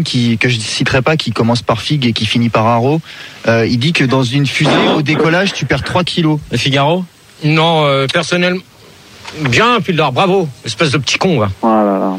que je citerai pas, qui commence par Fig et qui finit par Aro, il dit que dans une fusée, au décollage, tu perds 3 kilos. Le Figaro? Non, personnellement. Bien, Pildor, bravo. Espèce de petit con, va. Voilà, là.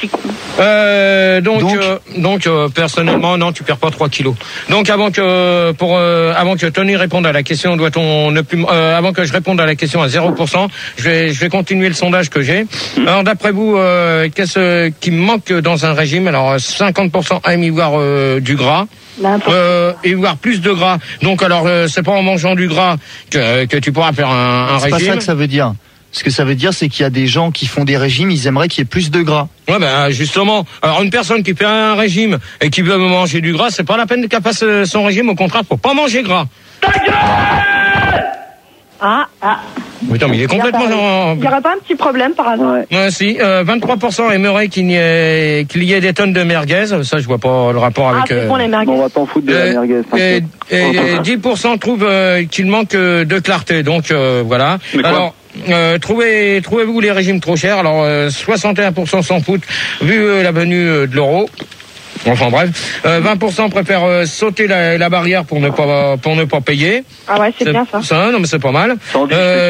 Donc, personnellement, non, tu perds pas 3 kilos. Donc, avant que Tony réponde à la question, doit-on ne plus, avant que je réponde à la question à 0%, je vais continuer le sondage que j'ai. Alors, d'après vous, qu'est-ce qui me manque dans un régime? Alors, 50% aiment y voir du gras. Et voir plus de gras. Donc, alors, c'est pas en mangeant du gras que tu pourras faire un régime. C'est pas ça que ça veut dire. Ce que ça veut dire, c'est qu'il y a des gens qui font des régimes, ils aimeraient qu'il y ait plus de gras. Ouais, ben justement. Alors une personne qui fait un régime et qui veut manger du gras, c'est pas la peine qu'elle fasse son régime. Au contraire, faut pas manger gras. Ta gueule! Putain, mais il est complètement. Il n'y aura pas un petit problème par hasard? Ouais, si. 23% aimeraient qu'il y ait des tonnes de merguez. Ça, je vois pas le rapport avec. C'est bon les merguez. On va t'en foutre de la merguez. Et 10% trouvent qu'il manque de clarté. Donc voilà. Alors. Trouvez-vous les régimes trop chers? Alors 61% s'en foutent vu la venue de l'euro. Enfin bref, 20% préfèrent sauter la barrière pour ne pas payer. Ah ouais, c'est bien ça. Non mais c'est pas mal. Toi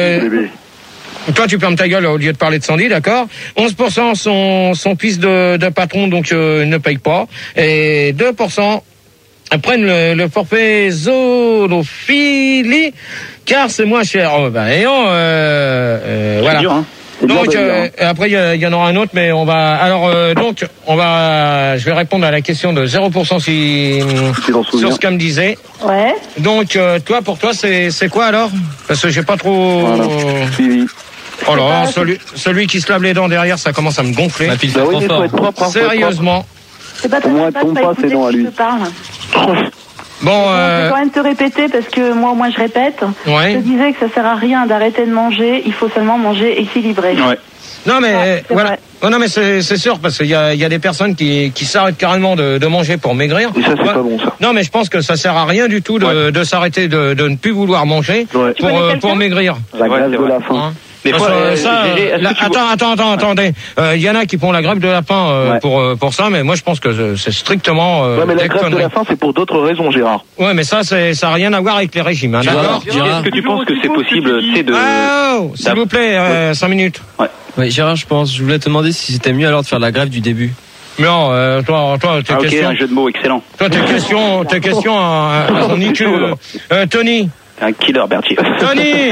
tu fermes ta gueule au lieu de parler de Sandy, d'accord. 11% sont fils de patron, donc ne payent pas. Et 2% prennent le forfait zoophilie car c'est moins cher. Oh, ben, voilà. Dur, hein. Donc après il y en aura un autre, mais on va. Alors je vais répondre à la question de 0% sur ce qu'elle me disait. Ouais. Donc pour toi c'est quoi alors? Parce que j'ai pas trop. Voilà. Oh là, celui qui se lave les dents derrière, ça commence à me gonfler. Bah oui, mais faut être propre. Sérieusement. C'est pas très Moi, sympa tombe de pas écouter ses dents à qui lui. te parle. Bon. Je vais quand même te répéter parce que moi je répète. Ouais. Je te disais que ça sert à rien d'arrêter de manger. Il faut seulement manger équilibré. Ouais. Non mais Ouais, voilà. Oh, non mais c'est sûr parce qu'il y a des personnes qui s'arrêtent carrément de manger pour maigrir. Et ça c'est pas bon ça. Non mais je pense que ça sert à rien du tout de s'arrêter de ne plus vouloir manger pour maigrir. La grève de la faim. Des fois, attendez. Il y en a qui font la grève de la faim pour ça, mais moi je pense que c'est strictement. Ouais, mais la grève de la faim c'est pour d'autres raisons, Gérard. Ouais, mais ça a rien à voir avec les régimes. Hein, d'accord. Est-ce que tu penses que c'est possible, s'il vous plaît, 5 minutes. Ouais, Gérard, je voulais te demander si c'était mieux alors de faire la grève du début. Non, toi, tes questions. Un jeu de mots excellent. Toi, tes questions à son nique. Tony. Un killer, Bertie. Tony.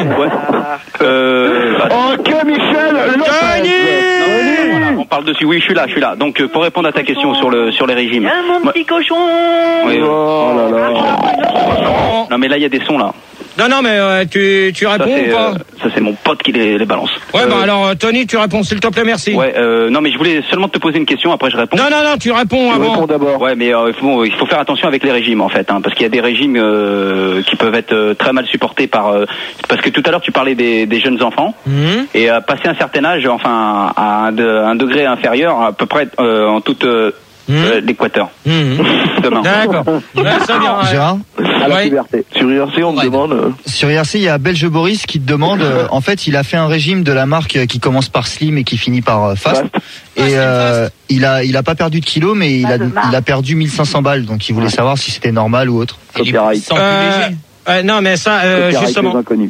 Ok, Michel. Tony. Voilà, on parle dessus. Oui, je suis là. Donc, pour répondre à ta question sur les régimes. Mon petit cochon. Oui, Oh là là. Non, mais là, il y a des sons là. Non, mais tu réponds ou pas? Ça, c'est mon pote qui les balance. Ouais, alors, Tony, tu réponds, s'il te plaît, merci. Ouais, non, mais je voulais seulement te poser une question, après je réponds. Non, tu réponds avant. Réponds d'abord. Ouais, mais il faut faire attention avec les régimes, en fait, hein, parce qu'il y a des régimes qui peuvent être très mal supportés parce que tout à l'heure, tu parlais des jeunes enfants, et passer un certain âge, enfin, à un degré inférieur, à peu près en toute... l'équateur. Demain. D'accord. Ça vient. Gérard, À la puberté. Sur IRC, on me demande. sur IRC, il y a Belge Boris qui te demande, en fait, il a fait un régime de la marque qui commence par Slim et qui finit par Fast. Et il a pas perdu de kilos, mais il a perdu 1500 balles. Donc il voulait savoir si c'était normal ou autre. Copyright. Non, mais ça, justement. Des inconnus.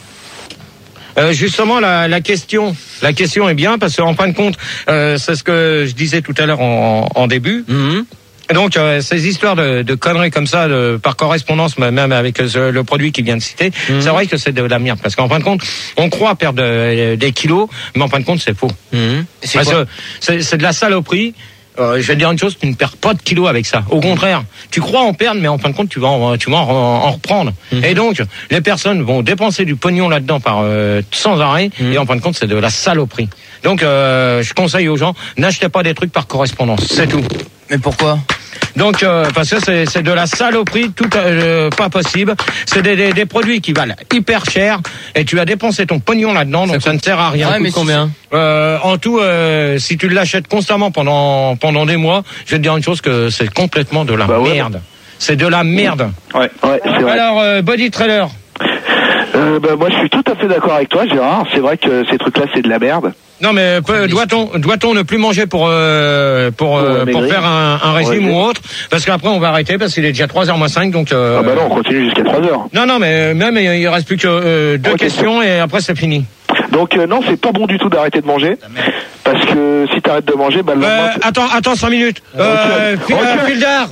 Justement, la question est bien parce qu'en fin de compte, c'est ce que je disais tout à l'heure en début. Donc ces histoires de conneries comme ça par correspondance, même avec le produit qu'il vient de citer, c'est vrai que c'est de la merde parce qu'en fin de compte, on croit perdre des kilos, mais en fin de compte c'est faux. Parce que c'est de la saloperie. Je vais te dire une chose, tu ne perds pas de kilos avec ça. Au contraire, tu crois en perdre, mais en fin de compte, tu vas en reprendre. Et donc, les personnes vont dépenser du pognon là-dedans sans arrêt, et en fin de compte, c'est de la saloperie. Donc, je conseille aux gens, n'achetez pas des trucs par correspondance, c'est tout. Mais pourquoi? Donc, parce que c'est de la saloperie, tout pas possible. C'est des produits qui valent hyper cher, et tu as dépensé ton pognon là-dedans, donc ça ne sert à rien. Ouais, mais combien? En tout, si tu l'achètes constamment pendant des mois, je vais te dire une chose, que c'est complètement de la merde. C'est de la merde. Ouais, c'est vrai. Alors, Body Trailer. Moi, je suis tout à fait d'accord avec toi, Gérard. C'est vrai que ces trucs-là, c'est de la merde. Non, mais doit-on ne plus manger pour faire un régime ou autre? Parce qu'après, on va arrêter parce qu'il est déjà 3h moins 5, donc. Ah bah non, on continue jusqu'à 3h. Non, mais même il reste plus que 2 questions et après c'est fini. Donc non, c'est pas bon du tout d'arrêter de manger. Parce que si t'arrêtes de manger, bah le lendemain, attends 5 minutes. Fildar.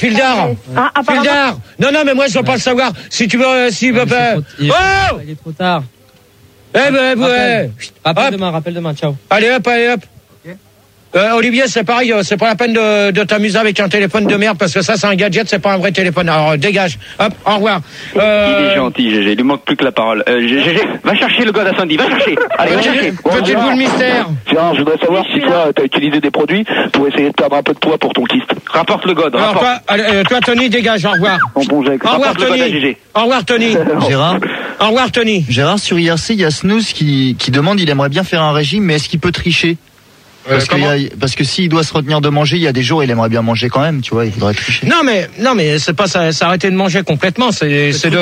Non, mais moi je dois pas le savoir. Si tu veux, il est trop tard. Rappelle demain, ciao. Allez hop. Olivier, c'est pareil, c'est pas la peine de t'amuser avec un téléphone de merde parce que ça c'est un gadget, c'est pas un vrai téléphone. Alors dégage. Hop, au revoir. Il est gentil, GG, il lui manque plus que la parole. GG, va chercher le god à Sandy, va chercher. Allez, va chercher. Petite boule mystère. Gérard, je voudrais savoir si toi t'as utilisé des produits pour essayer de perdre un peu de poids pour ton kyste. Rapporte le god. Alors toi Tony, dégage, au revoir. Au revoir Tony. Au revoir Tony. Gérard. Au revoir Tony. Gérard, sur IRC, il y a Snooze qui demande, il aimerait bien faire un régime, mais est-ce qu'il peut tricher? Parce que s'il doit se retenir de manger, il y a des jours il aimerait bien manger quand même, tu vois, il faudrait tricher. Non mais c'est pas s'arrêter de manger complètement, c'est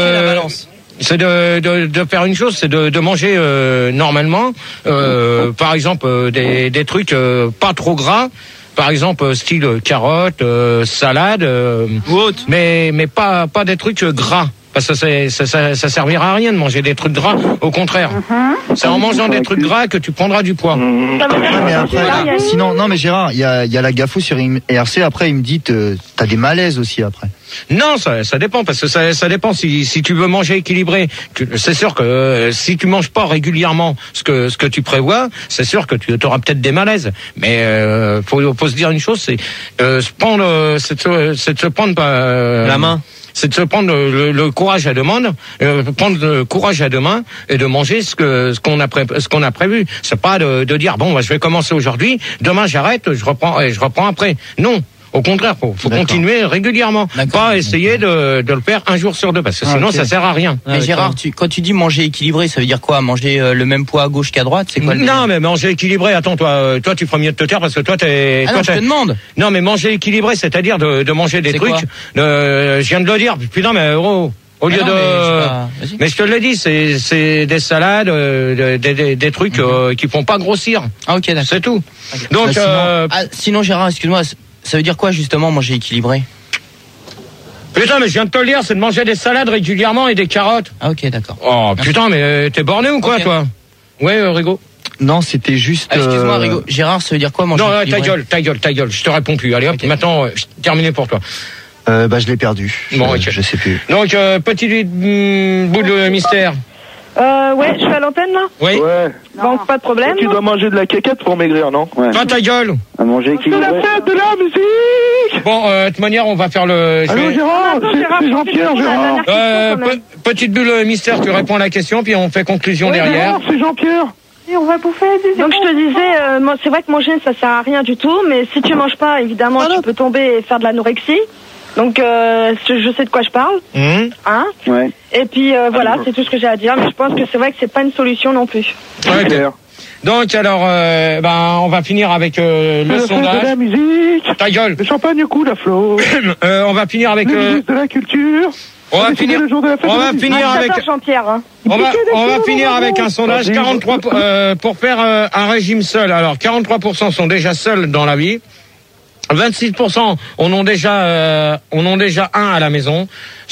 de faire une chose, c'est de manger normalement, par exemple des trucs pas trop gras. Par exemple, style carottes, salade, mais pas des trucs gras. Parce que ça servira à rien de manger des trucs gras. Au contraire, c'est en mangeant des trucs gras que tu prendras du poids. Mais après, sinon, non mais Gérard, il y a la GAFO sur IRC. Après, il me dit t'as des malaises aussi après. Non, ça dépend parce que ça dépend si tu veux manger équilibré. C'est sûr que si tu manges pas régulièrement ce que tu prévois, c'est sûr que tu auras peut-être des malaises. Mais faut se dire une chose, c'est de se prendre la main. C'est de se prendre le courage à deux mains, et de manger ce qu'on a prévu. C'est pas de dire bon, je vais commencer aujourd'hui, demain j'arrête, je reprends après. Non. Au contraire, faut continuer régulièrement. Pas essayer de le faire un jour sur deux, parce que sinon ça sert à rien. Mais Gérard, quand tu dis manger équilibré, ça veut dire quoi? Manger le même poids à gauche qu'à droite? C'est quoi le Non, mais manger équilibré, attends, toi tu ferais mieux de te taire parce que toi t'es... Ah non, je te demande. Non, mais manger équilibré, c'est-à-dire de manger des trucs... je viens de le dire, putain, mais au lieu mais je te l'ai dit, c'est des salades, des trucs qui font pas grossir. Ah ok, d'accord. C'est tout. Donc sinon Gérard, excuse-moi, ça veut dire quoi justement manger équilibré? Putain, mais je viens de te le dire, c'est de manger des salades régulièrement et des carottes. Ah ok, d'accord. Oh putain, mais t'es borné ou quoi toi? Ouais, Rigo. Non, c'était juste... excuse-moi Rigo, Gérard, ça veut dire quoi manger équilibré? Non, ta gueule, je te réponds plus. Allez hop, maintenant, terminé pour toi. Je l'ai perdu. Bon, je sais plus. Donc, petit bout de mystère. Ouais, je suis à l'antenne là? Oui. Ouais. Donc pas de problème. Tu dois manger de la caquette pour maigrir, non? Ouais. Toi, ta gueule. À manger équilibré. C'est la fête de la musique. Bon, de toute manière, on va faire le... Allô Gérard, c'est Jean-Pierre, Gérard. Petite bulle mystère, tu réponds à la question, puis on fait conclusion derrière. Gérard, c'est Jean-Pierre. On va bouffer. Donc je te disais, c'est vrai que manger ça sert à rien du tout, mais si tu manges pas, évidemment, tu peux tomber et faire de l'anorexie. Donc je sais de quoi je parle. Hein? Ouais. Et puis voilà, c'est tout ce que j'ai à dire, mais je pense que c'est vrai que c'est pas une solution non plus. Ouais, donc alors, on va finir avec le sondage. De la musique. Ta gueule. Le champagne coule à flot. On va finir avec de la culture. On va finir avec Jean-Pierre. Hein. On va finir avec un sondage 43 pour faire un régime seul. Alors 43% sont déjà seuls dans la vie. 26% en ont déjà un à la maison.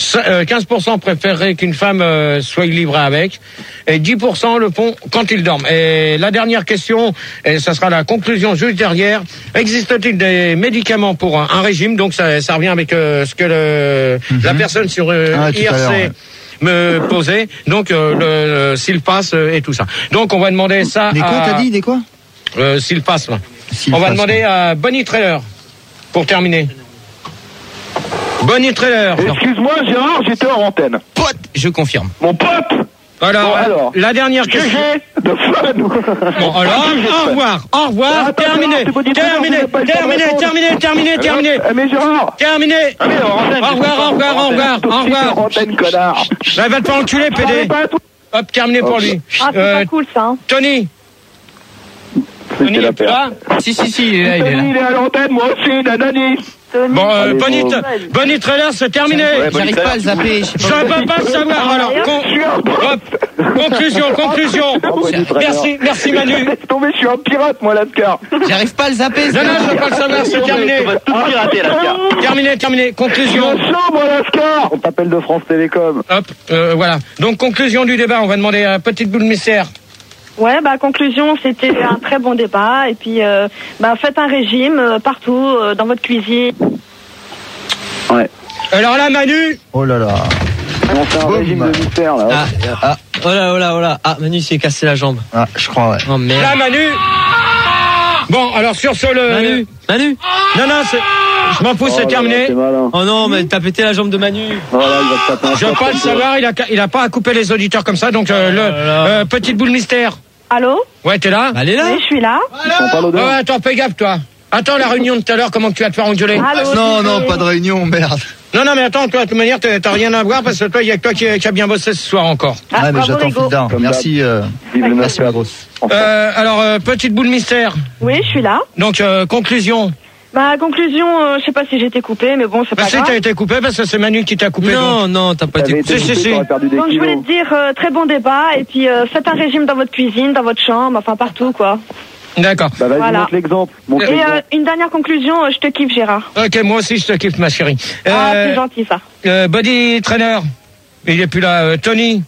15% préféreraient qu'une femme soit livrée avec. Et 10% le font quand ils dorment. Et la dernière question, et ça sera la conclusion juste derrière. Existe-t-il des médicaments pour un régime? Donc ça revient avec ce que la personne sur IRC me posait. Donc s'il passe et tout ça. Donc on va demander ça Des quoi, t'as dit? Des quoi? S'il passe, là. On va demander à Bonnie Trailer. Pour terminer. Bonnie Trailer. Excuse-moi Gérard, j'étais en antenne. Pote, je confirme. Mon pote. Alors, la dernière question. De fun. Bon, alors, au revoir, terminé. Mais Gérard. Terminé. Au revoir. Antenne, connard. Va te faire enculer, PD. Hop, terminé pour lui. Ah, c'est pas cool ça. Hein. Tony, il est là? Si, il est là. Il est à l'antenne, moi aussi, nanani. Bon, Bonnie Trailer, c'est terminé. J'arrive pas à le zapper. Je peux pas le savoir, alors. Conclusion. Merci Manu. Laisse tomber, je suis un pirate, moi, Lascar. J'arrive pas à le zapper. Non, je veux pas le savoir, c'est terminé. On va tout pirater, Lascar. Terminé. Conclusion. moi, Lascar. On t'appelle de France Télécom. Hop, voilà. Donc, conclusion du débat. On va demander à Petite Boule Mystère. Ouais, conclusion, c'était un très bon débat. Et puis, faites un régime partout, dans votre cuisine. Ouais. Alors là, Manu. Oh là là. On fait un régime de mystère, là. Oh là. Ah, Manu s'est cassé la jambe. Ah, je crois, ouais. Oh merde. Là, Manu. Bon, alors sur le... Manu. Non, je m'en fous, c'est terminé. C'est malin. Oh non, mais t'as pété la jambe de Manu. Voilà, il va te taper un Je veux pas le savoir, il a pas à couper les auditeurs comme ça, donc Petite Boule Mystère. Allô? Ouais, t'es là? Elle est là. Oui, je suis là. Ils sont pas l'odeur. Attends, fais gaffe, toi. Attends la réunion de tout à l'heure, comment tu vas te faire engueuler? Allô, Non, pas de réunion, merde. Non, mais attends, toi, de toute manière, t'as rien à voir parce que toi, il y a que toi qui a bien bossé ce soir encore. Ah, mais bravo, j'attends Rigo. fil d'art. Merci, merci la grosse. Alors, Petite Boule Mystère. Oui, je suis là. Donc, conclusion. Conclusion, je sais pas si j'ai été coupée, mais bon, c'est pas Si grave. t'as été coupé parce que c'est Manu qui t'a coupé. Non, t'as pas été coupé. Si. Donc je voulais te dire, très bon débat, et puis faites un régime dans votre cuisine, dans votre chambre, enfin partout, quoi. D'accord. Vas-y, Voilà. montre l'exemple. Et une dernière conclusion, je te kiffe, Gérard. Ok, moi aussi, je te kiffe, ma chérie. C'est gentil, ça. Body Trainer. Il est plus là. Tony.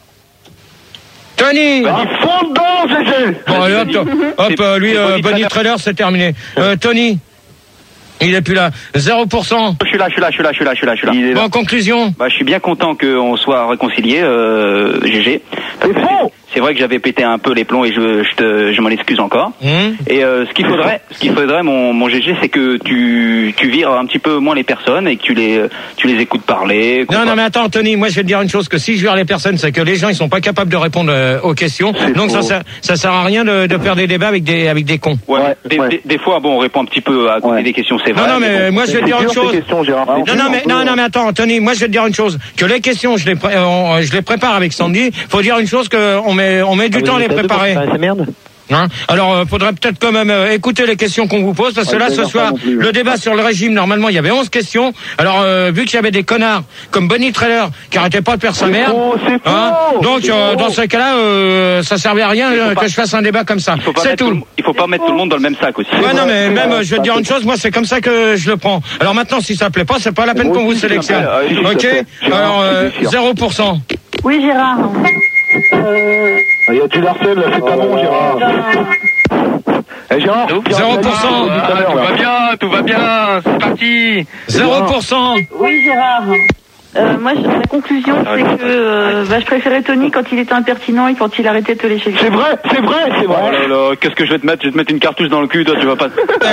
Ils font dedans, Gégé. Bon, allez, hop, lui, Body Trainer, c'est terminé. Tony. Il est plus là. 0%. Je suis là. Bon, conclusion. Je suis bien content qu'on soit réconciliés, GG. C'est faux. C'est vrai que j'avais pété un peu les plombs et je m'en excuse encore. Et ce qu'il faudrait, mon GG, c'est que tu vires un petit peu moins les personnes et que tu les écoutes parler. Non, mais attends, Tony, moi je vais te dire une chose, que si je vire les personnes, c'est que les gens ils sont pas capables de répondre aux questions. Donc ça sert à rien de faire des débats avec des cons. Ouais. Des fois, on répond un petit peu à côté des questions, c'est vrai. Non, mais moi je vais te dire une chose. Non, mais attends, Tony, moi je vais te dire une chose, que les questions je les prépare avec Sandy. Faut dire une chose, que on met du temps à les préparer. C'est merde. Hein, alors, faudrait peut-être quand même écouter les questions qu'on vous pose, parce que là, ce soir, le débat sur le régime, normalement, il y avait 11 questions. Alors, vu qu'il y avait des connards comme Bonnie Trailer qui arrêtaient pas de faire sa merde, donc dans ce cas-là, ça servait à rien que je fasse un débat comme ça. C'est tout. Il faut pas mettre tout le monde dans le même sac aussi. Ouais, non, mais même, je vais te dire une chose, moi, c'est comme ça que je le prends. Alors maintenant, si ça plaît pas, c'est pas la peine qu'on vous sélectionne. Ok? Alors, 0%. Oui, Gérard. Il y a du Larsen, là, c'est pas bon, Gérard. Gérard, 0%. Tout va bien, c'est parti. 0%. Oui, Gérard. Moi, la conclusion, c'est que je préférais Tony quand il était impertinent et quand il arrêtait de te lécher. C'est vrai. Oh là là, qu'est-ce que je vais te mettre? Je vais te mettre une cartouche dans le cul, toi, tu vas pas.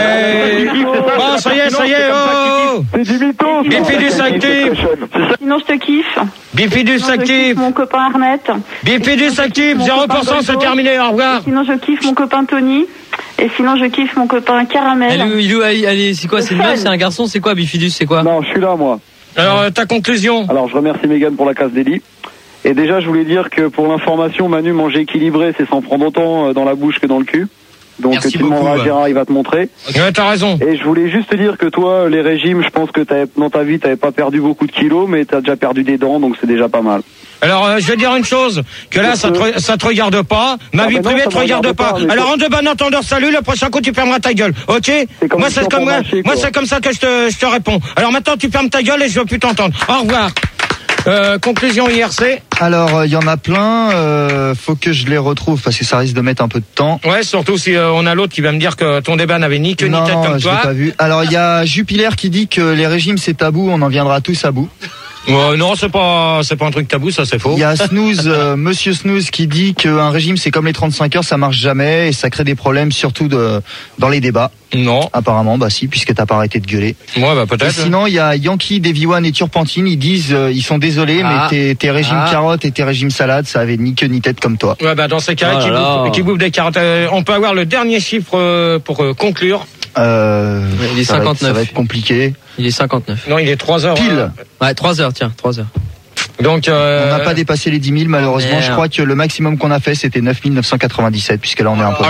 Bon, ça y est, oh! C'est du mytho. Bifidus actif. Sinon, je te kiffe. Bifidus Sinon, je kiffe actif. mon copain Arnett. Bifidus actif. 0%, c'est terminé. Au revoir. Sinon, je kiffe mon copain Tony. Et sinon, je kiffe mon copain Caramel. Allez, c'est quoi? C'est une meuf, c'est un garçon? C'est quoi, Bifidus? C'est quoi? Non, je suis là, moi. Alors, ta conclusion? Alors, je remercie Mégane pour la casse d'Eli. Et déjà, je voulais dire que pour l'information, Manu, manger équilibré, c'est sans prendre autant dans la bouche que dans le cul. Donc, merci tu demanderas à Gérard, il va te montrer. Ouais, t'as raison. Et je voulais juste te dire que toi, les régimes, je pense que dans ta vie, t'avais pas perdu beaucoup de kilos, mais t'as déjà perdu des dents, donc c'est déjà pas mal. Alors, je vais dire une chose, que là, ça te regarde pas. Ma vie privée te regarde pas. Alors, en de bon entendeur, salut, le prochain coup, tu fermeras ta gueule. Ok? Moi, c'est comme ça que je te réponds. Alors, maintenant, tu fermes ta gueule et je veux plus t'entendre. Au revoir. Conclusion IRC. Alors, il y en a plein. Faut que je les retrouve parce que ça risque de mettre un peu de temps. Ouais, surtout si on a l'autre qui va me dire que ton débat n'avait ni queue ni tête comme je toi. l'ai pas vu. Alors, il y a Jupiler qui dit que les régimes c'est tabou. On en viendra tous à bout. Non, c'est pas un truc tabou, ça c'est faux. Il y a Snooze, Monsieur Snooze qui dit qu'un régime c'est comme les 35 heures, ça marche jamais et ça crée des problèmes surtout dans les débats. Non. Apparemment, bah si, puisque t'as pas arrêté de gueuler. Ouais, bah peut-être. Et sinon, il y a Yankee, Davy One et Turpentine, ils disent, ils sont désolés, mais tes régimes carottes et tes régimes salades, ça avait ni queue ni tête comme toi. Ouais, bah dans ces cas-là, qui bouffe des carottes. On peut avoir le dernier chiffre pour conclure. Il est 59. Ça va être compliqué. Il est 59. Non, il est 3h. Pile. Ouais, 3h, tiens, 3h. Donc, on n'a pas dépassé les 10 000 malheureusement. Je crois que le maximum qu'on a fait c'était 9 997 puisque là on est un peu.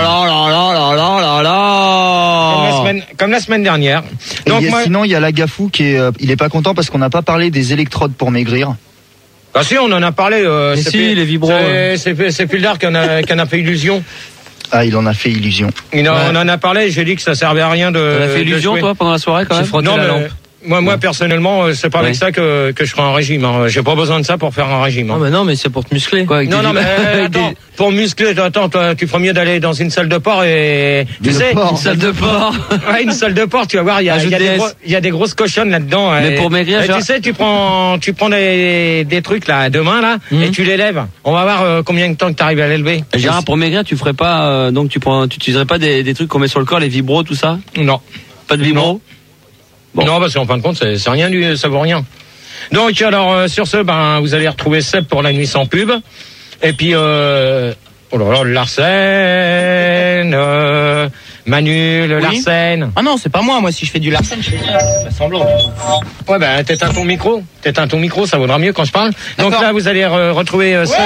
Comme la semaine dernière. Donc sinon il y a Lagafou qui est, il est pas content parce qu'on n'a pas parlé des électrodes pour maigrir. Ah si, on en a parlé. Les vibros. C'est Pildar qui en a fait illusion. Ah, il en a fait illusion. On en a parlé, j'ai dit que ça servait à rien de... On a fait illusion, toi, pendant la soirée, quand même? J'ai frotté la lampe. Moi, personnellement, c'est pas avec ça que je ferai un régime. Hein. J'ai pas besoin de ça pour faire un régime. Hein. Ah, mais non, mais c'est pour te muscler. Quoi, non, mais attends, pour muscler, attends, toi, tu ferais mieux d'aller dans une salle de sport et... Une salle de sport. Ouais, une salle de sport, tu vas voir, il y a des grosses cochonnes là-dedans. Mais pour maigrir, tu sais, tu prends des trucs, là, de main, là, et tu les lèves. On va voir combien de temps que t'arrives à l'élever. Gérard, pour maigrir, tu ferais pas, donc tu utiliserais pas des trucs qu'on met sur le corps, les vibros, tout ça? Non. Pas de vibros? Bon. Non, parce qu'en fin de compte, c'est rien ça vaut rien. Donc, alors, sur ce, vous allez retrouver Seb pour la nuit sans pub. Et puis, oh là là, le Larsen, Manu, le Larsen. Ah non, c'est pas moi. Moi, si je fais du Larsen, je fais semblant. Ouais, t'éteins ton micro. Ça vaudra mieux quand je parle. Donc là, vous allez retrouver Seb.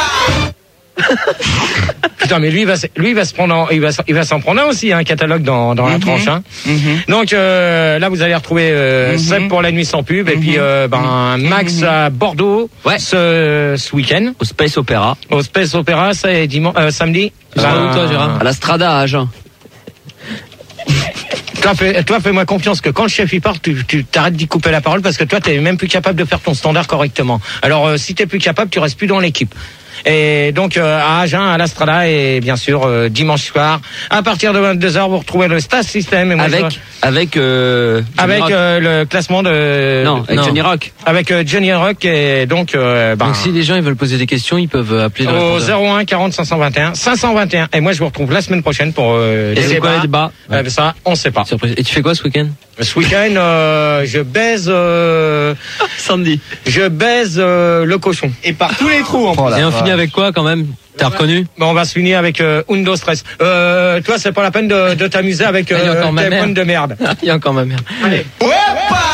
Putain, mais lui, il va s'en prendre un aussi, un catalogue dans la tranche, hein. Donc, là, vous allez retrouver, Seb pour la nuit sans pub, et puis, Max à Bordeaux, ce week-end. Au Space Opera. C'est samedi. Tu seras où, toi, Gérard? À la Strada, à Agen. Toi, fais-moi confiance que quand le chef y part, tu t'arrêtes d'y couper la parole parce que toi, t'es même plus capable de faire ton standard correctement. Alors, si t'es plus capable, tu restes plus dans l'équipe. Et donc à Agen, à l'Astrada, et bien sûr dimanche soir à partir de 22h vous retrouvez le Stas System. Et moi, avec le classement de Johnny Rock. Avec Johnny Rock. Et donc donc si les gens ils veulent poser des questions, ils peuvent appeler au 01 40 521. Et moi je vous retrouve la semaine prochaine pour et c'est quoi les débats? Ça on sait pas. Surprise. Et tu fais quoi ce week-end? Ce week-end je baise Samedi. Je baise le cochon. Et par tous les trous. Et on finit avec quoi quand même? T'as reconnu? On va se finir avec Undo Stress. Toi, c'est pas la peine de t'amuser avec tes points de merde. Il y a encore ma merde. Allez.